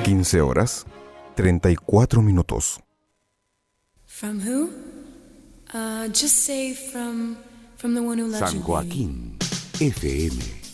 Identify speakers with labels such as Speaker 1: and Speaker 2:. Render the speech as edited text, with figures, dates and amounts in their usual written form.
Speaker 1: 15 horas, 34 minutos.
Speaker 2: From who? Just say from the one who loves you.
Speaker 3: San Joaquín FM